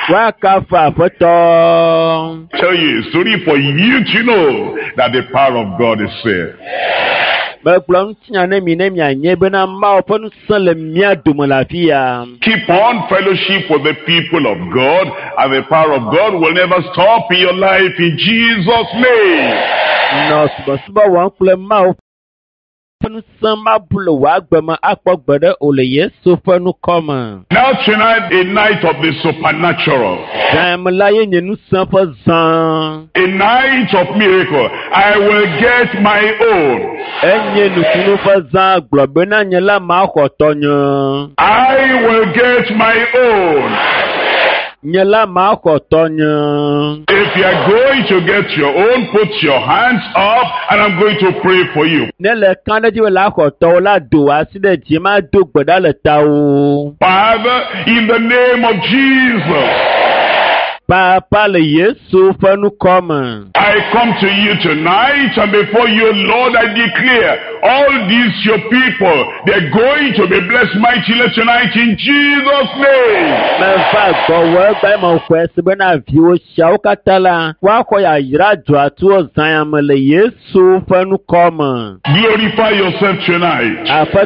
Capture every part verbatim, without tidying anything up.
Wakafa photo. Tell you a story for you to know that the power of God is there. Keep on fellowship with the people of God, and the power of God will never stop in your life in Jesus' name. Now tonight, a night of the supernatural, a night of miracle. I will get my own. I will get my own. If you are going to get your own, put your hands up, and I'm going to pray for you. Father, in the name of Jesus, I come to you tonight, and before you, Lord, I declare all these your people, they're going to be blessed mightily tonight in Jesus' name. Glorify yourself tonight.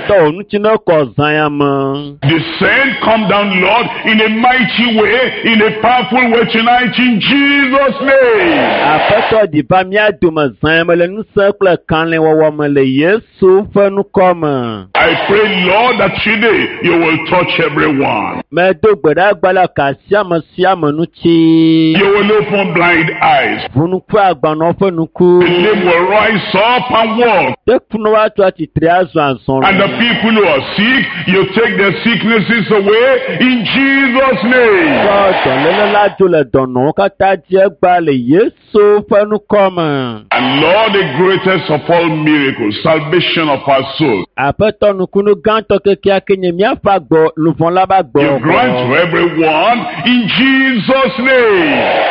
Descend, come down, Lord, in a mighty way, in a powerful way tonight in Jesus' name. I pray, Lord, that today you will touch everyone. You will open blind eyes. The lame will rise up and walk. And the people who are sick, you take their sicknesses away in Jesus' name. And Lord, the greatest of all miracles, salvation of our souls, you grant to everyone in Jesus' name.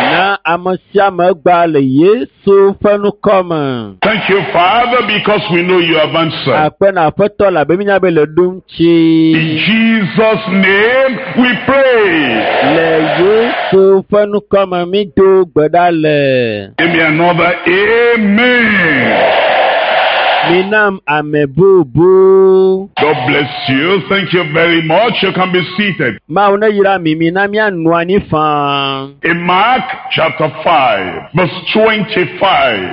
Thank you, Father, because we know you have answered. In Jesus' name we pray. Give me another amen. God bless you. Thank you very much. You can be seated. In Mark chapter five, verse twenty-five.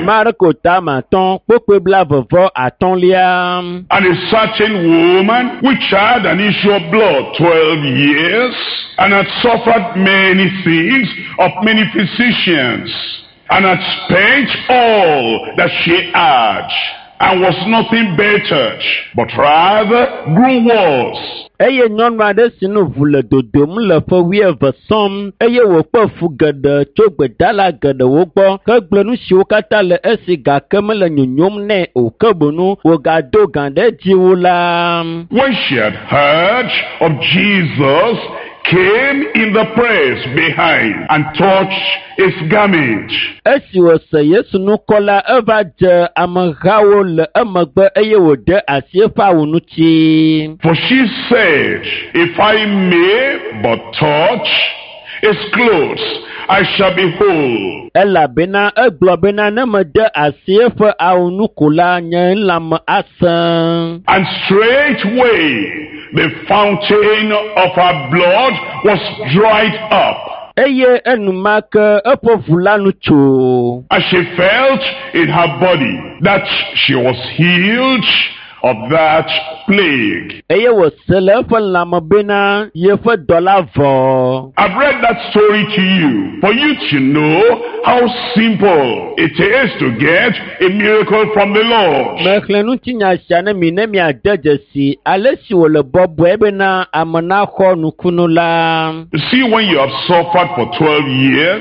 And a certain woman which had an issue of blood twelve years, and had suffered many things of many physicians, and had spent all that she had, and was nothing bettered, but rather grew worse. Eye nyɔnu aɖe si nu ʋu le dodom le ƒe wuieve sɔm eye wòkpe fu geɖe tso gbedala geɖewo gbɔ ke gblɔ nu siwo katã le esi gake mele nyonyom nɛ o ke bono wògado gã ɖe dziwo la. When she had heard of Jesus, came in the press behind and touched his garment. Esi wòse Yesu nukɔ la, eva dze amehawo le emegbe eye wòde asi eƒe awu ŋuti. For she said, if I may but touch his clothes, I shall be whole. Elabena egblɔ bena ne mede asi eƒe awu nu ko la, nye lãme asẽ. And straightway the fountain of her blood was dried up. Eye enumake eƒe ʋu la nu tso. And she felt in her body that she was healed of that plague. Eye wòse le eƒe lãme bena yeƒe dɔ la vɔ. I've read that story to you for you to know how simple it is to get a miracle from the Lord. Mexlẽ ŋutinya sia ne mi ne miade dzesi ale si wòle bɔbɔe bena ame naxɔ nukunu la. You see, when you have suffered for twelve years,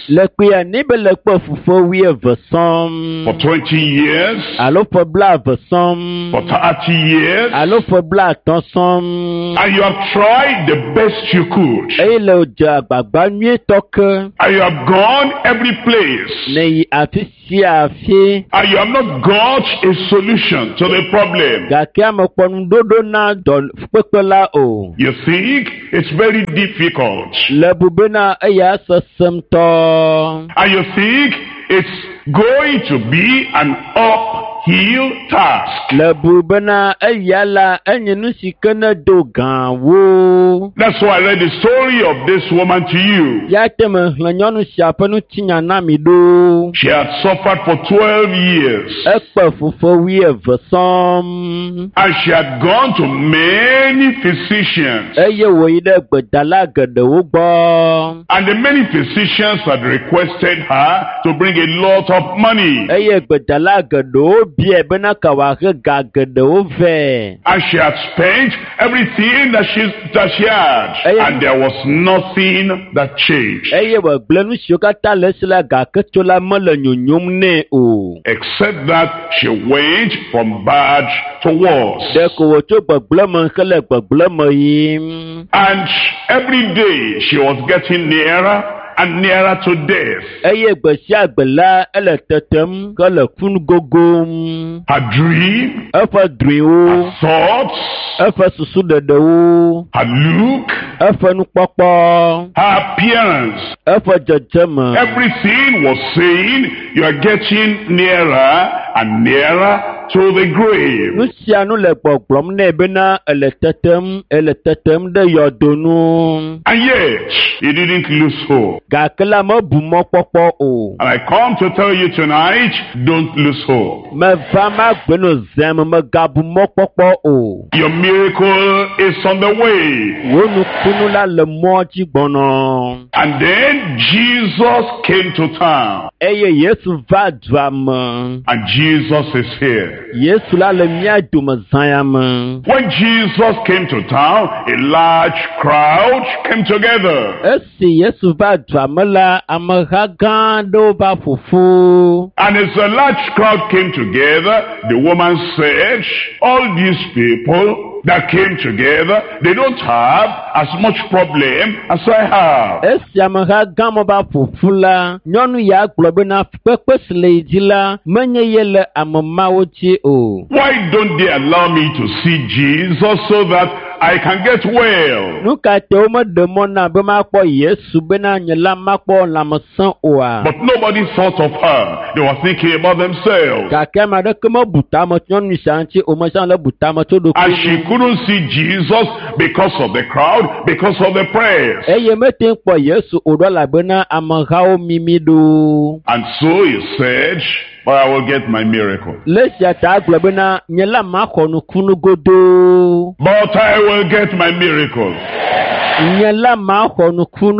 Le kpea ni be le kpe fufo wi eve sɔm. for twenty years, Alo ƒe blaeve sɔm. for thirty years, Alo ƒe blaatɔ̃ sɔm. and you have tried the best you could, Eye le dze agbagba nyuietɔ ke. and you have gone every place, Ne yi afi sia afi. and you have not got a solution to the problem. Gake ame kpɔ nuɖoɖo na dɔ kpekpe la o. You think it's very difficult, Le bubena eya sesem tɔ. and you think it's going to be an uphill task. Le bubena eya la enye nu si ke ne do gã wo. That's why I read the story of this woman to you. Ya te me xlẽ nyɔnu sia ƒe nutinya na mi ɖo. She had suffered for twelve years, Ekpe fufo wi eve sɔm. and she had gone to many physicians, Eye wòyi ɖe gbedala geɖewo gbɔ. and the many physicians had requested her to bring a lot of money, Eye gbedala geɖewo biae bena ka wòahe ga geɖewo vɛ. and she had spent everything that she that she had, and there was nothing that changed, Eye wògblẽ nu siwo katã le esi la gake tso la mele nyonyom nɛ o. except that she went from bad to worse. Ɖeko wòtso gbegblẽ me hele gbegblẽ me yim. And every day she was getting nearer and nearer to death. Eye gbe sia gbe la ele tetem ke le kun gogom. Her dream, Eƒe drɔ̃ewo, thoughts, eƒe susu ɖeɖewo, her look, eƒe nukpɔkpɔ, her appearance, eƒe dzedzeme. everything was saying you are getting nearer and nearer to the grave. Nu sia nu le gbɔgblɔm nɛ bena ele tetem, ele tetem ɖe yɔdonu. And yet, he didn't lose hope. Gake la mebu mɔkpɔkpɔ o. And I come to tell you tonight, don't lose hope. Meva magbe no zem megabu mɔkpɔkpɔ o. Your miracle is on the way. Wo nukunu la le mɔ dzi gbɔnɔ. And then Jesus came to town. Eye Yesu va dua me. And Jesus is here. Yesu la le mía dome zãya me. When Jesus came to town, a large crowd came together. Esi Yesu va dua me la, ameha gã aɖewo va ƒoƒu. And as a large crowd came together, the woman said, all these people that came together, they don't have as much problem as I have. Esi ameha gã me va ƒoƒu la, nyɔnu ya gblɔ bena kpekpe si le yi dzi la, menye ye le ame mawo dzi o. Why don't they allow me to see Jesus so that I can get well? Nu ka te wo meɖe mɔ na be makpɔ Yesu bena nye la makpɔ lãmesẽ oa. But nobody thought of her. They were thinking about themselves. Gake ame aɖeke mebu ta me tso nyɔnu sia ŋuti o, me sia le bu ta me tso And ɖokui she couldn't see Jesus because of the crowd, because of the prayers. eye mete ŋu kpɔ Yesu o ɖo elabena amehawo mimi ɖo. And so he said, but I will get my miracle. Le sia ta agblɔ bena nye la maxɔ nukunu godoo. But I will get my miracle. Nye la maxɔ nukunu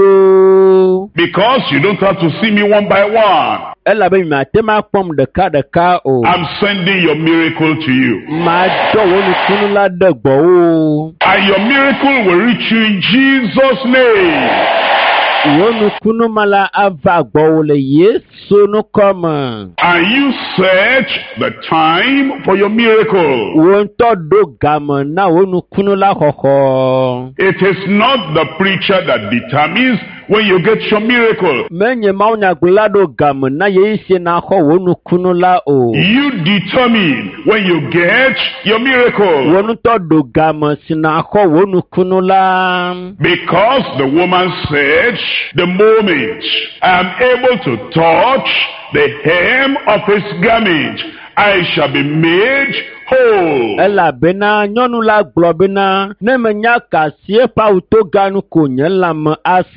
godoo. Because you don't have to see me one by one. Elabe mate ma kpɔm ɖeka ɖeka o. I'm sending your miracle to you. Madɔ wo nukunu la ɖe gbɔwo. And your miracle will reach you in Jesus' name. Wo nukunu ma la ava gbɔwo le Yesu nukɔme. And you set the time for your miracle. Wo ŋutɔ ɖo game na wo nukunu la xɔxɔ. It is not the preacher that determines when you get your miracle. Menye mawunyagblɔla ɖo game na ye esi naxɔ wo nukunu la o. You determine when you get your miracle. Wo ŋutɔ ɖo game si naxɔ wo nukunu la. Because the woman said, the moment I am able to touch the hem of his garment, I shall be made whole. Elabena nyɔnu la gblɔ bena ne menya ka si eƒe awutoganu ko nye lãme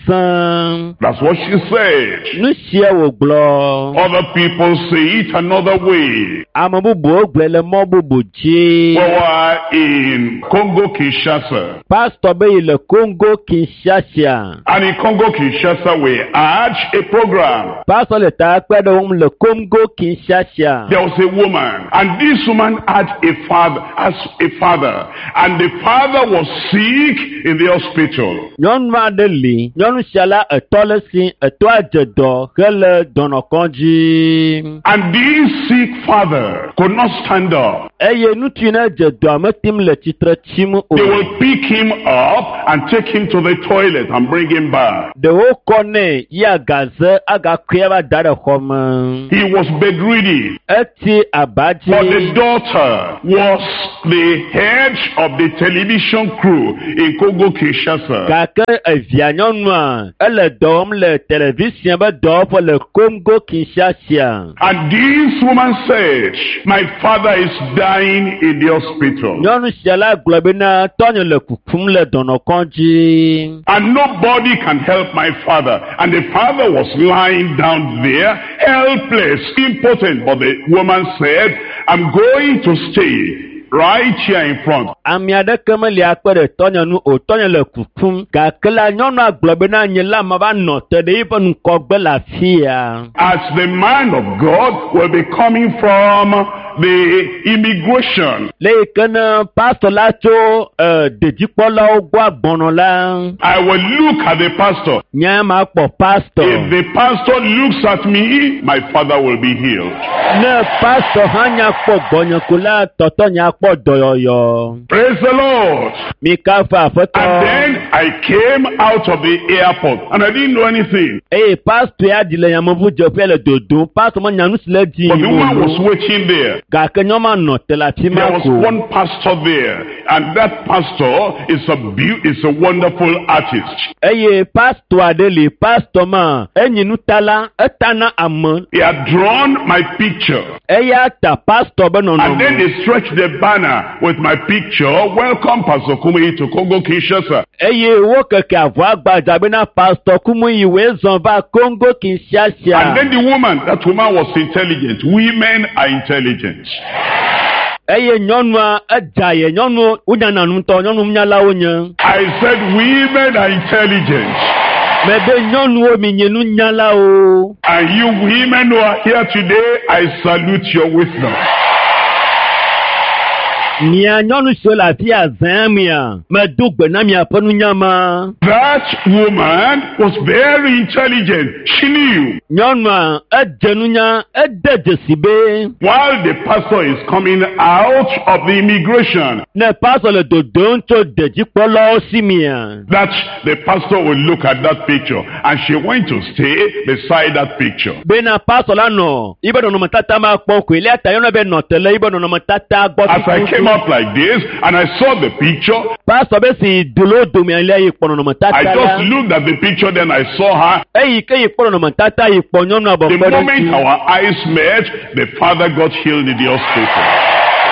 asẽ. That's what she said. Nu sia wògblɔ. Other people say it another way. Ame bubuwo gblɔe le mɔ bubu dzi. We were in Congo Kinshasa. Pastor be yi le Congo Kinshasa. And in Congo Kinshasa we had a program. Pastor le ta kpe ɖe wɔm le Congo Kinshasa. There was a woman, and this woman had a father, as a father, and the father was sick in the hospital. Nyɔnu aɖe li, nyɔnu sia la etɔ le si etɔ adze dɔ hele dɔnɔkɔdzi. And this sick father could not stand up. Eye ŋutsu ne dze dɔa metim le tsitre tsim o. They will pick him up and take him to the toilet and bring him back. Ɖewo kɔ nɛ yi agaze agakɔe va da ɖe xɔ me. He was bedridden. Eti aba dzi. But the daughter was the head of the television crew in Congo Kinshasa. Gake evia nyɔnua ele dɔ wɔm le television be dɔwɔƒe le Congo Kinshasa. And this woman said, my father is dying in the hospital. Nyɔnu sia la gblɔ bena tɔnye le kukum le dɔnɔkɔdzi. And nobody can help my father. And the father was lying down there, helpless, impotent. But the woman said, I'm going to stay right here in front. Ami aɖeke meli akpe ɖe tɔnye nu o, tɔnye le kukum. Gake la nyɔnua gblɔ bena nye la ma va nɔ te ɖe yiƒe ŋgɔgbe le afi ya. As the man of God will be coming from the immigration. Le yi ke ne pastor la tso uh, ɖedzikpɔlawo gbɔ agbɔnɔ la. I will look at the pastor. Nye ma kpɔ pastor. If the pastor looks at me, my father will be healed. Ne pastor hã nya kpɔ gbɔnye ko la tɔtɔ nya kpɔ dɔyɔyɔ. Praise the Lord. Mi ka fa aƒetɔ. And then I came out of the airport and I didn't know anything. Eye pastor ya di le yameʋu dzeƒe le dodom. Pastor ma nya nu si le dzi. But the woman was waiting there. Gake nyɔnua nɔ te le afi ma There was ko. one pastor there, and that pastor is a beau- is a wonderful artist. Eye pastor aɖe li, pastor ma enyi nutala, etana ame. He had drawn my picture, Eya ta pastor be and then nɔnɔme. they stretched the banner with my picture. Welcome, Pastor Kumuyi, to Congo Kinshasa. Eye wo keke avɔ agbadza bena pastor Kumuyi wo zɔn va Congo And Kinshasa. then the woman, that woman was intelligent. Women are intelligent. Eye nyɔnua edza ye nyɔnu wonyana nutɔ nyɔnu nyalawo nye. I said, women are intelligent. Mebe nyɔnuwo mi nye nunyalawo. And you women who are here today, I salute your wisdom. Mia nyɔnu siwo le afi ya zã mia, medo gbe na miaƒe nunyama. That woman was very intelligent. She knew. Nyɔnua edze nunya, ede dzesi be. While the pastor is coming out of the immigration, Ne pastor le dodom tso ɖedzikpɔlawo si mia. that the pastor will look at that picture, and she went to stay beside that picture. Bena pastor la nɔ, ibe nɔnɔmetata ma kpɔ koe, lia ta yɔnɔ be nɔ te le ibe nɔnɔmetata gbɔ. As I came up like this, and I saw the picture, Pastor be si dolo domi lia yi kpɔ nɔnɔmetata I la. just looked at the picture, then I saw her. Eyi ke yi kpɔ nɔnɔmetata yi kpɔ nyɔnu abɔ The kpɔ ɖe moment ŋuti. our eyes met, the father got healed in the hospital.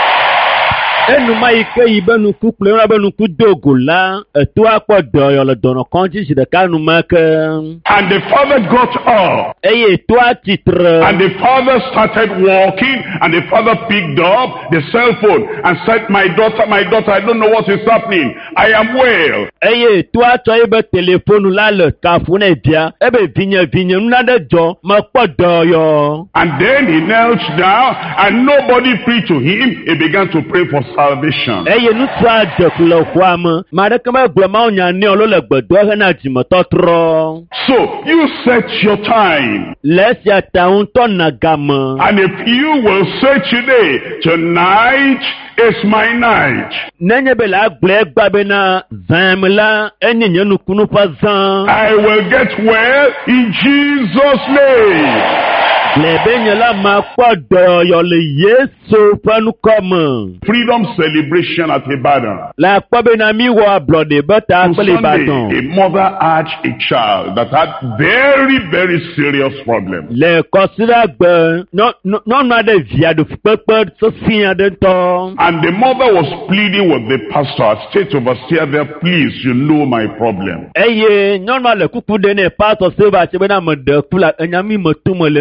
Enuma yi ke yi be nuku kple yɔna be nuku dogo la, etoa kpɔ dɔyɔ le dɔnɔkɔdzi zi ɖeka numa ke. And the father got up. Eye toa titre. And the father started walking, and the father picked up the cell phone and said, my daughter, my daughter, I don't know what is happening. I am well. Eye toa tsɔ ebe telefonu la le kafu ne bia, ebe vinye vinye nuna ɖe dzɔ, me kpɔ dɔyɔ. And then he knelt down, and nobody preached to him. He began to pray for salvation. Eye nutsua dzeku le xɔa me, ma ɖeke me gblɔ mawo nya ne lo le gbedoa hena dzimetɔtrɔ. So you set your time. Le esia ta ŋutɔ na game. And if you will say today, tonight is my night, Nenye be la agblɔ egba bena zã me la enye nye nukunu ƒe zã. I will get well in Jesus' name. Gblɔ be nye la ma kpɔ dɔyɔ le Yesu ƒe nukɔme. Freedom celebration at Ibadan. La kpɔ bena mi wɔ ablɔɖe be ta On kple Sunday, Ibadan. a mother had a child that had very, very serious problem. Le kɔsira gbe nyɔ- nyɔ- nyɔnu aɖe via ɖe fukpekpe sesẽ aɖe ŋutɔ. And the mother was pleading with the pastor, as state overseer there, please, you know my problem. Eye nyɔnua le kuku ɖe ne pastor Silva tse bena me ɖe ku la enya mi me tu me le ŋutɔ nya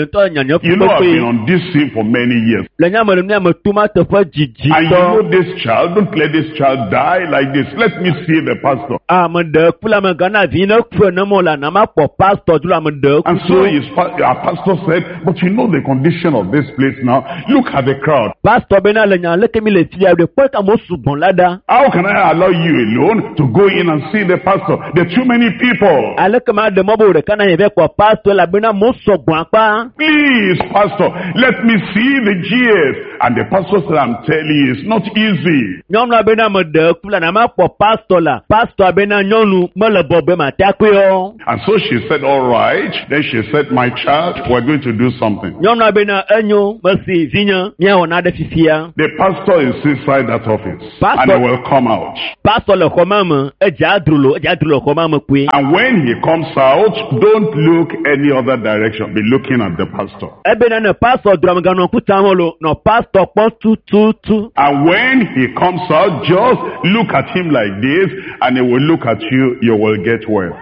nyanya You know, I've fupepe. been on this scene for many years. Le nyamele mi ame tuma teƒe And you dzidzi know tɔ. this child, don't let this child die like this. Let me see the pastor. Ame ɖe kple ame gana vi ne kpe ne mo la na ma kpɔ pastor dro ame ɖe And so his pa- our pastor said, but you know the condition of this place now. Look at the crowd. pastor bena le nya leke mi le fia ɖe kpe ka mo sugbɔn la ɖa. How can I allow you alone to go in and see the pastor? There are too many people. Aleke ma ɖe mɔ be wo ɖeka na nye vɛ kpɔ pastor elabena mo sɔgbɔn akpa. Please, pastor, let me see the G S. And the pastor said, I'm telling you, it's not easy. Nyɔnua bena ame ɖe ku la na ma kpɔ pastor la. Pastor bena nyɔnu mele bɔbɔe ma te akpɛ o. And so she said, all right. Then she said, my child, we're going to do something. Nyɔnua bena enyo mesi vinye miawɔ na ɖe fifia. The pastor is inside that office. Pastor- And he will come out. Pastor le xɔma me edze adrolo edze adrolo le xɔma me koe. And when he comes out, don't look any other direction. Be looking at the pastor. Ebena ne pastor drɔm ganɔ kuta mo lo nɔ pastor kpɔ tututu. And when he comes out, just look at him like this, and he will look at you, you will get well.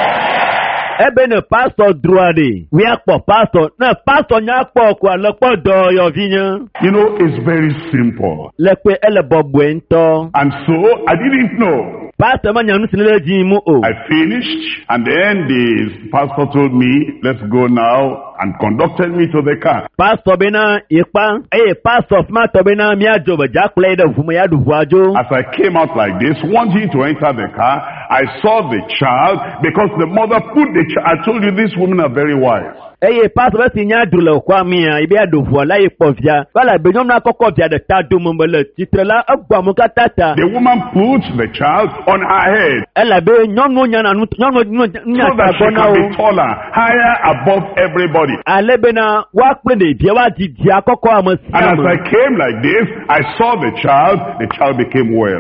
Ebe ne pastor droa de wia kpɔ pastor ne pastor nya kpɔ ko ale kpɔ dɔyɔ vinye. You know, it's very simple. Le kpe ele bɔbɔe ŋutɔ. And so, I didn't know. Pastor ma nya nu si ne le dzi mu o. I finished, and then the pastor told me, let's go now, and conducted me to the car. Pastor bena yekpa eye pastor fuma tɔ bena miadzo be dza kplɔ yi ɖe ʋu me ya ɖu ʋua dzo. As I came out like this, wanting to enter the car, I saw the child, because the mother put the child. I told you, these women are very wise. Eye pastor bɛ si nya dro le xɔa mia ebi aɖu ʋua la yi kpɔ via. Wala be nyɔnua kɔkɔ via ɖeka do me be le tsitre la egbɔ amewo katã ta. The woman put the child on her head, Elabe nyɔnuwo nyana nu nyɔnuwo nu so nya that she gbɔ na can wo. be taller, higher above everybody. Ale bena woakple ɖevia woadidi akɔkɔ ame And sia as I ame. came like this, I saw the child, the child became well.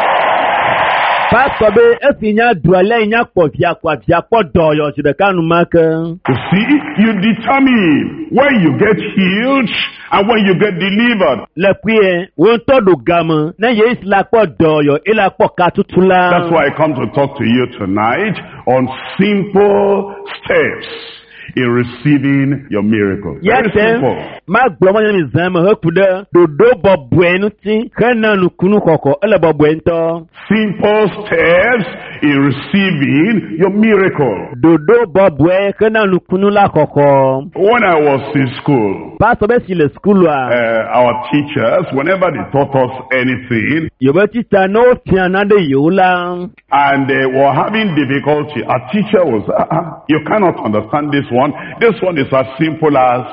Pastor be esi nya dua le nya kpɔ via kpɔ via kpɔ dɔyɔ zi ɖeka nu ma ke. You see, you determine when you get healed and when you get delivered. Le kuie wo ŋutɔ ɖo game ne yesu la kpɔ dɔyɔ ela kpɔ katutu la. That's why I come to talk to you tonight on simple steps in receiving your miracle. Very Yete simple. ma gblɔ mɔ nyɔnu zã me heku ɖe ɖoɖo bɔbɔe ŋuti hena nukunu xɔxɔ ele bɔbɔe ŋutɔ. Simple steps in receiving your miracle. Ɖoɖo bɔbɔe hena nukunu la xɔxɔ. When I was in school, Pastor be si le sukulu uh, a. our teachers, whenever they taught us anything, Yewo tita ne wo fia naɖe yewo la. and they were having difficulty, our teacher was, uh, uh, you cannot understand this one. This one is as simple as,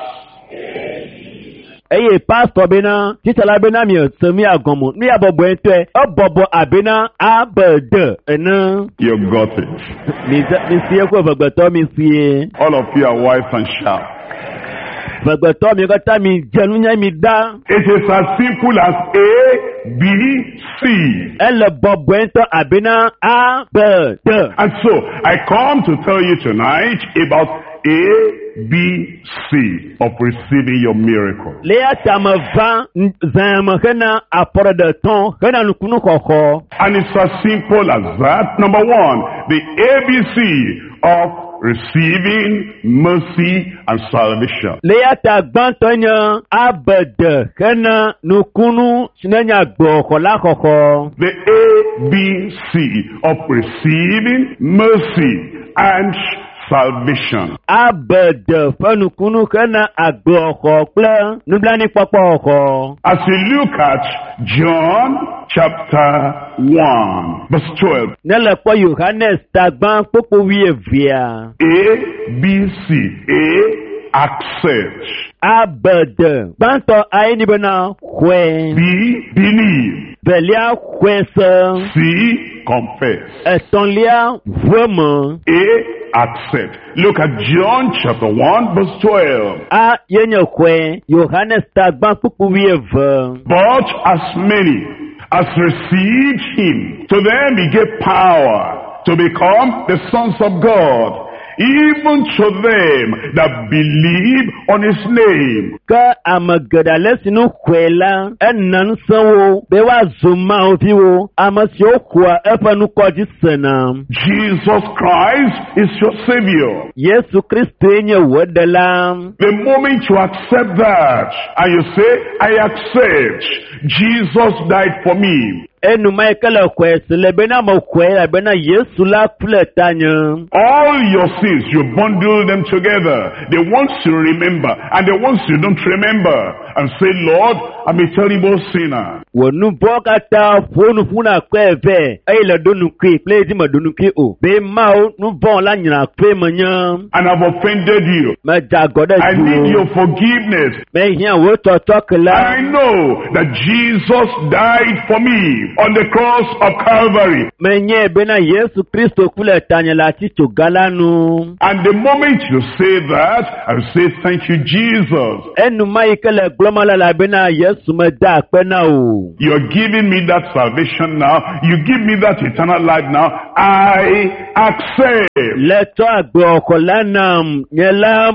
Eye pastor bena tita la bena mi se mi agɔmɔ nu ya bɔbɔe ŋutɔe ebɔbɔ abena abede ene. you got it. Mi se mi sie ko vegbetɔ mi sie. All of you are wise and sharp. Vegbetɔ mi katã mi dze nunya mi da. It is as simple as A, B, C. Ele bɔbɔe ŋutɔ abena abede. And so, I come to tell you tonight about A, B, C of receiving your miracle. Le ya ta me va n- zã me hena afɔɖe ɖe tɔn hena nukunu xɔxɔ. And it's as simple as that. Number one, the A B C of receiving mercy and salvation. Le ya ta gbãtɔ nye abede hena nukunu si ne nye agbɔxɔ la xɔxɔ. The A B C of receiving mercy and salvation. Abede ƒe nukunu hena agbɔxɔ kple nublanuikpɔkpɔ xɔ. As you look at John chapter one, verse twelve, Ne le kpɔ Yohanes tagbã kpokpo wuievea. A, B, C. A, accept. Abede gbãtɔ ayi ni bena xɔe. B, believe. Velia xɔe se. C, confess. Etɔ̃lia veme. A, accept. Look at John chapter one, verse twelve. A ye nye xɔe Yohanes tagbã kpokpo wuieve. But as many as received him, to them he gave power to become the sons of God, even to them that believe on his name. Ka amagada lesinu kwela enan sanwo be wa zuma ofiwo amasio kwa efanu koji sana. Jesus Christ is your Savior. Yesu Kristo enye wodala. The moment you accept that and you say, I accept, Jesus died for me. Enu maikala kwesi lebena mokwela bena Yesu la puletanya. All your sins, you bundle them together. The ones you remember and the ones you don't remember. And say, Lord, I'm a terrible sinner. Wonu boka ta fonu funa kweve. Ay la donu kwi, plezi ma donu kwi o. Be mao, nu bon la nyina kwe manyam. And I've offended you. Me jagoda I need your forgiveness. Me hiyan wo totok la. I know that Jesus died for me on the cross of Calvary. Me nye bena Yesu Kristo kuletanya la chicho galanu. And the moment you say that, I say, thank you, Jesus. Enu maikala glomala la bena Yesu me da pena o. You're giving me that salvation now. You give me that eternal life now. I accept. Leto agbe okolanam nyela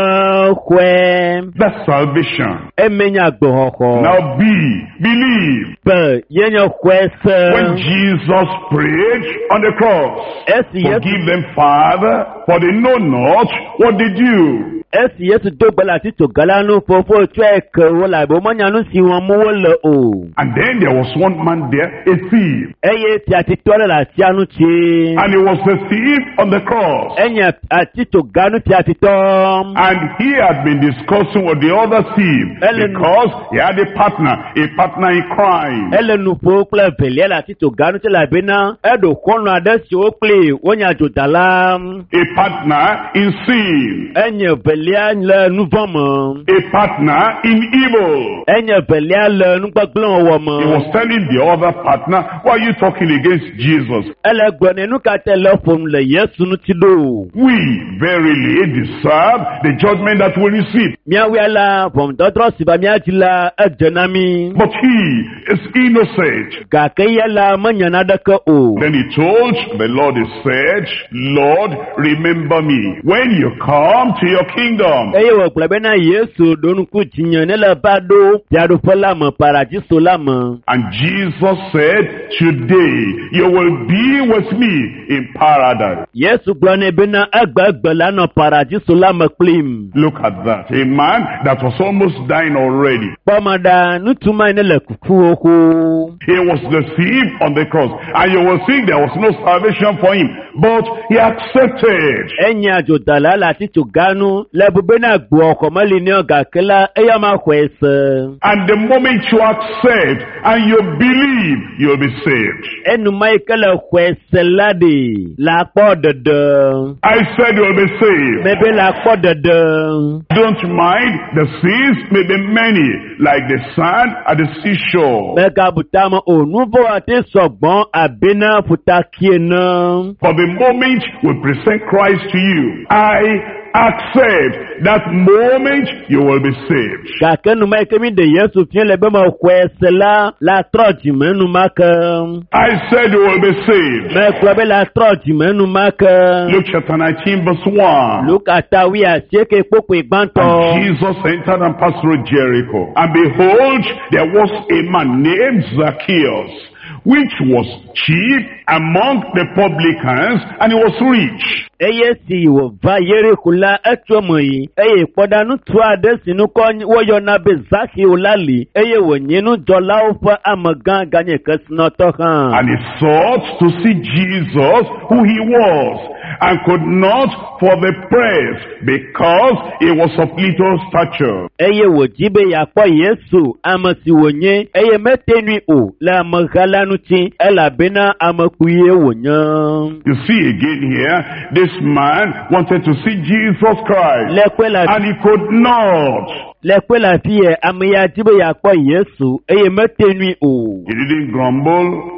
ma kwe. That's salvation. Emenya agbe oko. Now be, believe. Pe yenyo kwese. When Jesus prayed on the cross, Esi Yesu. forgive them, Father, for they know not what they do. Esi Yesu dogbala tito galanu fofo tweke wola bo manyanu si won mu wole o. And then there was one man there, a thief. Eye ti atitore la ti anu ti. And he was the thief on the cross. Enya atito ganu ti atitom. And he had been discussing with the other thief Ellen- because he had a partner, a partner in crime. Ele nu po kle velia la tito ganu ti la bena edo kono ade si o ple wonya jodala. A partner in sin. Enye velia le nu vomo. A partner in evil. Enye velia le nu gbagblon wo mo. He was telling the other partner, why are you talking against Jesus? Ele gbone nu ka tele fom le Yesu nu ti do. We verily deserve the judgment that we receive. Mia wiala vom dodro siba mia jila ejenami. But he is innocent. Ga ke yala manyana daka o. Then he told the Lord, he said, Lord, remember me when you come to your kingdom. Eye wo gblebe na Yesu donu ku jinyan ne le ba do tiado fola mo paradiso la mo. And Jesus said, today you will be with me in paradise. Yesu gblɔ ne bena egbegbe la no paradiso la me kplim. Look at that. A man that was almost dying already. Kpɔmɔɖa nutuma ne le kuku oho. He was the thief on the cross. And you will think there was no salvation for him. But he accepted. Enya jodala la tito ganu le bube na gbo komali ne ogakela eya ma kwese. And the moment you accept and you believe, you'll be saved. Enu maikele kwese lade la kpɔ dede. I said you'll be saved. Mebe la kpɔ dede. Don't mind, the sins may be many, like the sand at the seashore. Mega butama o nuvo ate sɔgbɔn abena futakie na. For the moment we present Christ to you, I accept that moment you will be saved. Gake nu maike mi de Yesu fie le be ma kwese la la trɔ dzime nu make. I said you will be saved. Me kplɔ be la trɔ dzime nu make. Luke chapter nineteen verse one. Luka ta wi asieke kpokpo And gbãtɔ. Jesus entered and passed through Jericho. And behold, there was a man named Zacchaeus, which was chief among the publicans, and he was rich. Eye si wò va Yeriko la etso mo yi. Eye kpɔɖanu tu aɖe si nu kɔ woyɔna be Zakeo la li. Eye wònye nudzɔlawo ƒe amegã ganye kesinɔtɔ hã. And he sought to see Jesus, who he was, and could not for the press, because he was of little stature. Eye wòdzi be yeakpɔ Yesu ame si wònye. Eye mete nui o le ameha la ŋuti elabena amekuie wònye. You see again here, this man wanted to see Jesus Christ, Le kpe la and he could not. le kpe la fi yɛ ame ya di be yeakpɔ Yesu eye mete nui o. He didn't grumble.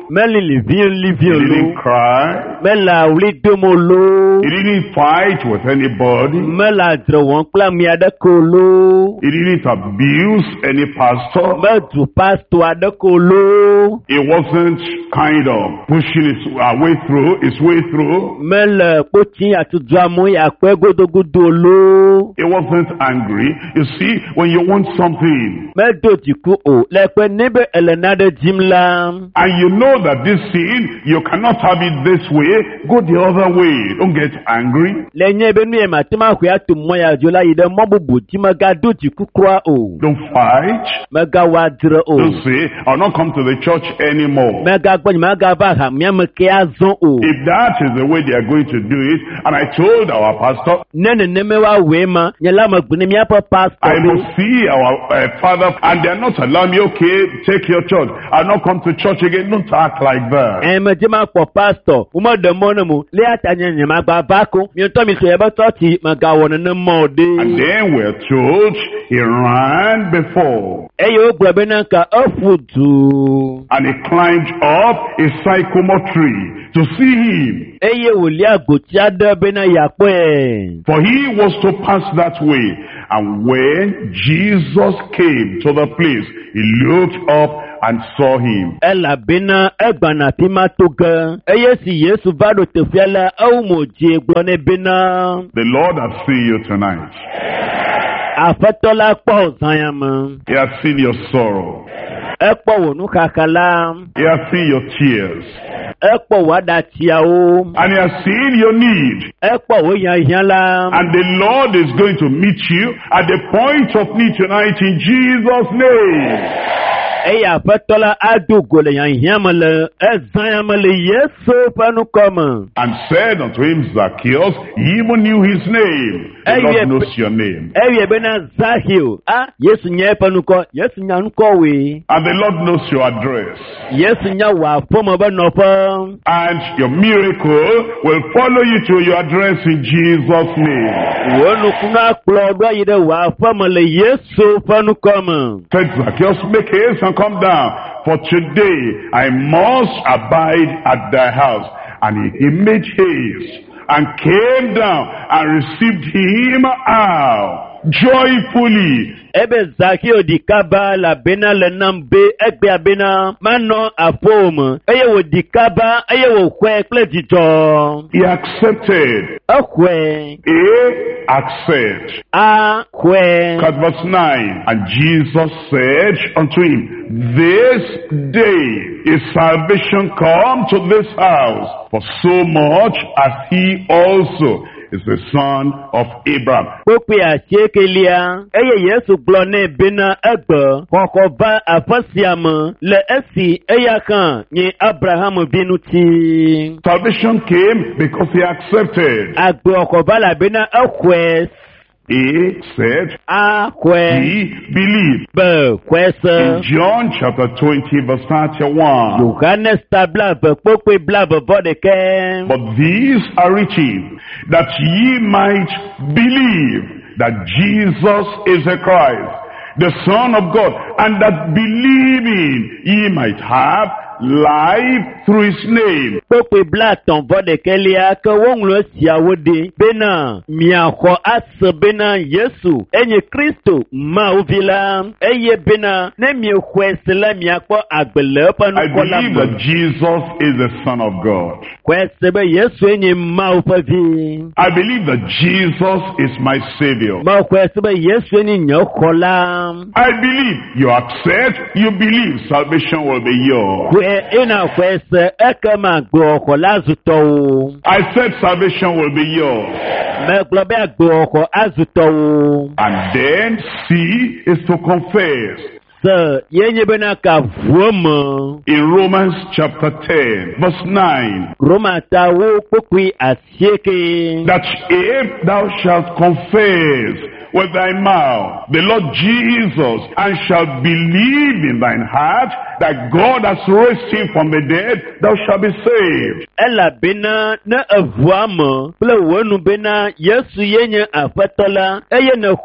Meli livio He livio didn't lo. cry. Mela ulidomo lo. He didn't fight with anybody. Mela drewon kla miadeko lo. He didn't abuse any pastor. Medu pasto adeko lo. He wasn't kind of pushing his uh, way through, his way through. Mele poti atudramu ya kwe godogodo lo. He wasn't angry. You see, when you want something, Medo jiku o. Lekwe nebe elenade jimla. and you know that this thing, you cannot have it this way, go the other way. Don't get angry. Lenye benu ye matima kuya tumoya jola yide mobubu jima gado jiku kwa o. Don't fight. Mega wadre o. Don't say, I'll not come to the church anymore. Mega kwenye mega baha miyame kea zon o. If that is the way they are going to do it, and I told our pastor, Nene neme wa wema nyela magbuni miyapo I pastor. must see our uh, father, and they're not allowing me, okay, take your church. I'll not come to church again. Don't act like that. Eme jema kwa pastor. Uma de monemu. Le atanye nye magba bako. Miyoto miso yeba toti maga wane ne mode. And then we're told he ran before, Eyo gwebena ka ofudu. and he climbed up a sycamore tree to see him, Eye ulia gotia de bena yakwe. for he was to pass that way. And when Jesus came to the place, he looked up and saw him. Ela bena egbana pima toga. Eye si Yesu vado tefiala au moji glone bena. The Lord has seen you tonight. Afetola kwa zayama. He has seen your sorrow. Ekpo wonu kakala. He has seen your tears. Ekpo wada tiao. And he has seen your need. Ekpo wo yan yan la. And the Lord is going to meet you at the point of need tonight in Jesus' name. Eya fetola adugo le yan yan male. Ezayamale Yesu panu koma. And said unto him, Zacchaeus, he even knew his name. The Hey, Lord yeah, knows your name. Eye bena Zahio. Ah, Yesu nye panu ko. Yesu nya nko we. And the Lord knows your address. Yesu nya wa fomo ba nopa. And your miracle will follow you to your address in Jesus' name. Wonu kuna klodo yide wa fomo le Yesu panu koma. Said Zacchaeus, make haste and come down, for today I must abide at thy house. And he, he made haste and came down and received him out joyfully. Ebe Zakio di kaba la bena le nambe egbe abena mano afom. Eye wo di kaba, eye wo kwe kle jijo. He accepted. Akwe. He accept. A kwe. Cut verse nine. And Jesus said unto him, this day is salvation come to this house, for so much as he also is the son of Abraham. Popi a chekelia. Eye Yesu glone bena egbe. Koko va afasiam. Le esi eye kan ni Abraham binuti. Salvation came because he accepted. Agbe okoba la bena akwe. He said, Akwe. he believed. Be kwese. In John chapter twenty verse thirty-one. Johannes tabla be popi bla be bodeke. But these are written, that ye might believe that Jesus is the Christ, the Son of God, and that believing ye might have life through his name. Popi bla ton bodeke lia ke wonglo siawode. Bena miako as bena Yesu. Enye Kristo ma uvila. Eye bena ne mi kwese la miako agbele pa I no kola believe mo. that Jesus is the Son of God. Kwese be Yesu enye ma ufavi. I believe that Jesus is my Savior. Ma kwese be Yesu enye nyokola. I believe you accept, you believe salvation will be yours. Kwe ina kwese ekema gbo kola zuto. I said salvation will be yours. Me globe gbo ko azuto. And then C is to confess. Se yenye bena ka vuoma. In Romans chapter ten, verse nine, Roma tawo pokwi asieke. that if thou shalt confess with thy mouth the Lord Jesus, and shalt believe in thine heart that God has raised him from the dead, thou shalt be saved. Ela bena na avuama. Ple wonu bena Yesu yenye afatola. Eye ne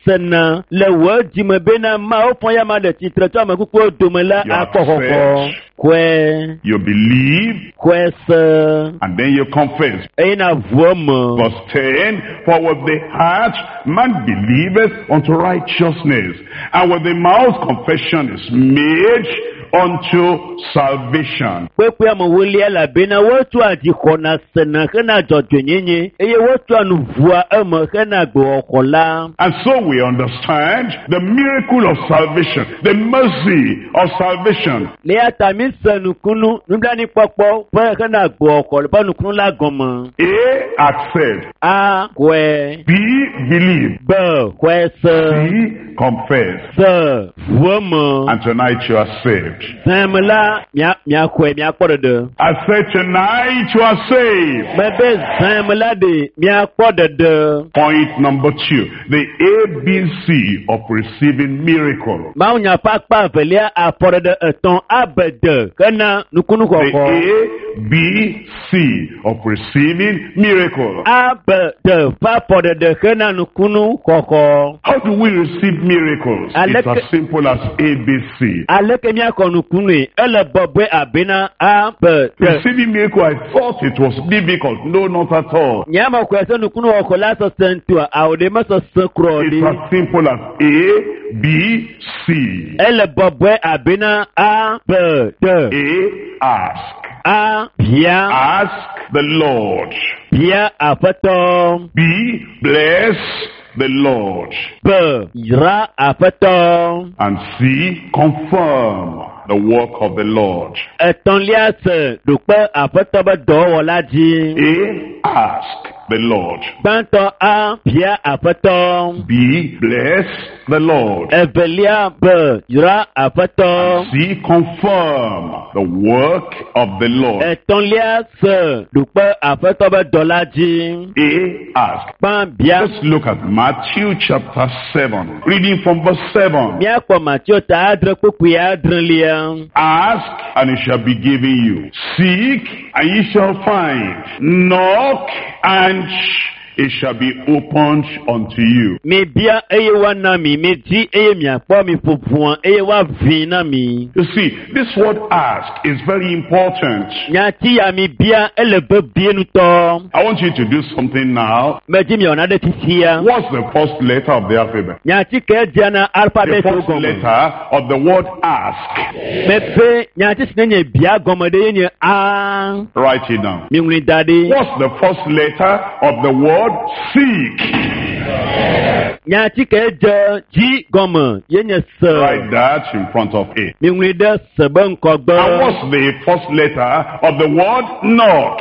konesena. Le wajime bena ma ofoya ma de titre to ma kuko domela You akokoko. accept, Kwe. You believe, Kwese. and then you confess. Ena vuoma. Verse ten, for with the heart man believeth unto righteousness, and with the mouth confession is made unto salvation. Kwekwe amawuli ala bena watu adikona sena kena jojo nyenye. Eye watu anuvua ema kena go okola. And so we understand the miracle of salvation, the mercy of salvation. Le atamisa nukunu nudani pakpo pa kena go okola pa nukunu la goma. A, accept. A kwe. B, believe. B kwese. C, confess. S vuoma. And tonight you are saved. Zamela mia mia kwe mia kodede. I said tonight you are saved. Mebe zamela de mia kodede. Point number two, the A B C of receiving miracle. Ma unya pakpa velia apodede eton abede kana nukunu The koko. A B C of receiving miracle. Abede fa podede kana nukunu koko. How do we receive miracles? It's as simple as A B C. Aleke mia konukunu ele bobwe abena abede. Receiving miracle, I thought it was difficult. No, not at all. Nyama kwese nukunu koko la so sentua aude maso sekrodi. It's as simple as A B C. Ele bobwe abena abede. A, ask. A bia Ask the Lord. bia afato. B, bless the Lord. B ira afato. And C, confirm the work of the Lord. Etonliase dupe afato ba do wolaji. A, ask the Lord. Banto a bia afato. B, bless the Lord. Evelia B ira afato. C, confirm the work of the Lord. Etonliase dupe afato ba dolaji. A, ask. Ban bia Let's look at Matthew chapter seven, reading from verse seven. mia kwa Matthew ta adre kuku ya adrelia. Ask, and it shall be given you. Seek, and ye shall find. Knock, and it shall be opened unto you. Me bia eye wa na mi me di eye mi akpo mi fufuan eye wa vi na mi. You see, this word ask is very important. Nyati ya mi bia ele be bienu to. I want you to do something now. Me di mi ona de tisia. What's the first letter of the alphabet? Nyati ke diana The alphabet first gomo. letter of the word ask. Me pe nyati sinenye bia gomo de yenye a. Write it down. Mi nguni dadi. What's the first letter of the word seek? Nyati ke je ji gomo yenye se. Write that in front of it. Mi nguni de seben kogbo. And what's the first letter of the word knock?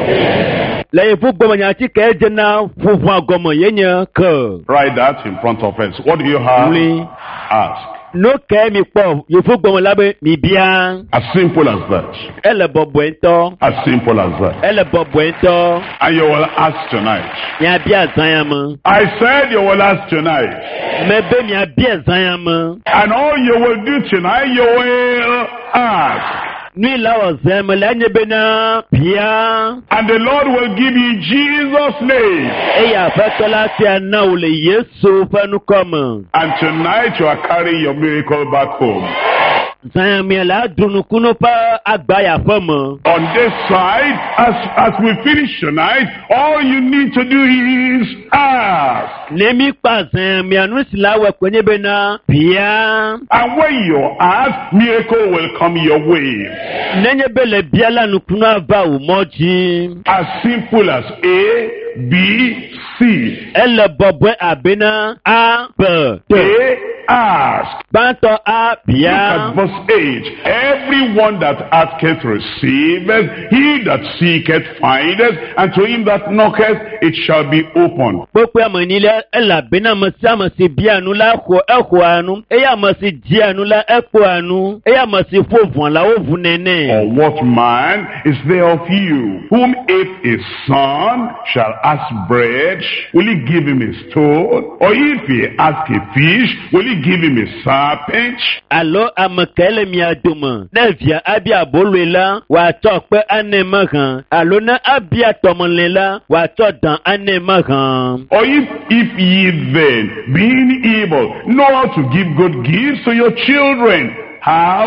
La yefu gomo nyati ke je na fufuan gomo yenye ke. Write that in front of us. What do you have? Oui. Ask. No ke mi po yefu gomo labe mi bia. As simple as that. Elle bobuento. As simple as that. Elle bobuento. And you will ask tonight. Nya bia zanyama. I said you will ask tonight. Mebe nya bia zanyama. And all you will do tonight, you will ask. Nui la ozeme la nyebena bia. And the Lord will give you Jesus' name. Eya fetola tia na ule Yesu fanu koma. And tonight you are carrying your miracle back home. Zanyama la dunukuno pa agbaya fama. On this side, as, as we finish tonight, all you need to do is ask. Nemi pa zanyama nusila we kwenye bena bia. And when you ask, miracle will come your way. Nenye bele bia la nukuna va umoji. As simple as A, B, C. Elle bobwe abena a b d. A, ask. Banto a Look bia. at verse eight. Everyone that asketh receiveth, he that seeketh findeth, and to him that knocketh it shall be opened. Popo amanile ela bena masi amasi bia anu la ko eko anu. Eya amasi di anu la eko anu. Eya amasi fofun la ovu nene. Or what man is there of you, whom if a son shall ask bread, will he give him a stone? Or if he ask a fish, will he give him a serpent? Alo amakele miaduma. Nevia abia bolwela wa tokpe anemagan. Alo na abia tomonlela wa todan anemagan. Or if, if ye then, being evil, know how to give good gifts to your children, how